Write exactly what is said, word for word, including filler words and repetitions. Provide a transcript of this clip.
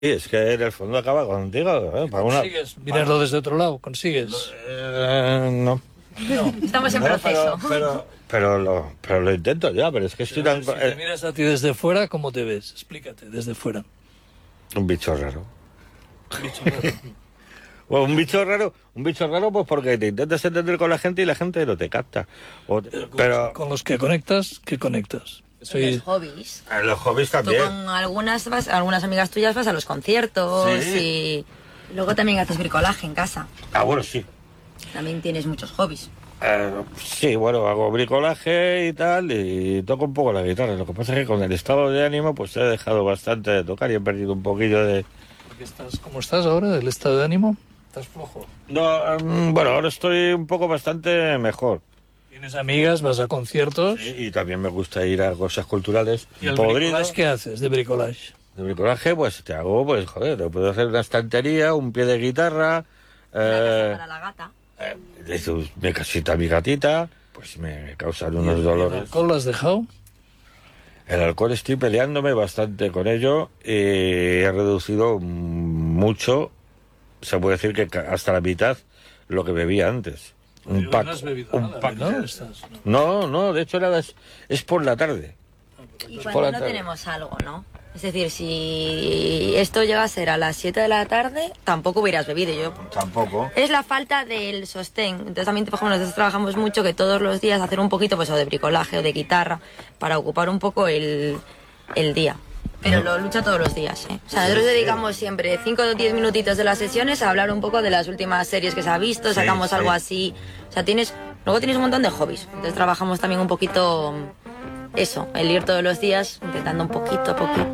es que en el fondo acaba contigo. ¿eh? Para una... ¿Consigues mirarlo desde otro lado? ¿Consigues? Eh, no. No. Estamos en No, proceso. pero, pero, pero, lo, pero lo intento ya, pero es que estoy Pero tan... si te eh, miras a ti desde fuera, ¿cómo te ves? Explícate, desde fuera. un bicho raro. Bicho raro. Bueno, un bicho raro, un bicho raro pues porque te intentas entender con la gente y la gente no te capta. O te- pero Con los que conectas, ¿qué conectas? Soy... Los hobbies. en los hobbies Tú también. con algunas, vas, algunas amigas tuyas vas a los conciertos Sí. y luego también haces bricolaje en casa. Ah, bueno, sí. También tienes muchos hobbies. Eh, sí, bueno, hago bricolaje y tal, y toco un poco la guitarra. Lo que pasa es que con el estado de ánimo, pues he dejado bastante de tocar y he perdido un poquillo de... ¿Por qué estás, ¿Cómo estás ahora? ¿Del estado de ánimo? ¿Estás flojo? No, mm, bueno, ahora estoy un poco bastante mejor. ¿Tienes amigas? ¿Vas a conciertos? Sí, y también me gusta ir a cosas culturales. ¿Y el Podrido. bricolage qué haces de bricolage? De bricolaje, pues te hago, pues joder, te puedo hacer una estantería, un pie de guitarra, Una eh, casa para la gata. eh, de sus- me casita mi gatita, pues me causan ¿Y unos el- ¿El dolores. alcohol lo has dejado? El alcohol estoy peleándome bastante con ello y he reducido mucho, se puede decir que ca- hasta la mitad lo que bebía antes. Un Hoy pack, no has bebido un nada, pack. ¿no? Estás- no. No, no, de hecho nada, es, es por la tarde. Y Por la cuando no tarde. tenemos algo, ¿no? Es decir, si esto llega a ser a las siete de la tarde, tampoco hubieras bebido. Yo Tampoco. Es la falta del sostén. Entonces también, por ejemplo, nosotros trabajamos mucho que todos los días hacer un poquito pues o de bricolaje o de guitarra para ocupar un poco el, el día. Pero lo lucha todos los días, ¿eh? O sea, nosotros dedicamos siempre cinco o diez minutitos de las sesiones a hablar un poco de las últimas series que se ha visto, sacamos sí. algo así. O sea, tienes, luego tienes un montón de hobbies. Entonces trabajamos también un poquito eso, el ir todos los días intentando un poquito a poquito.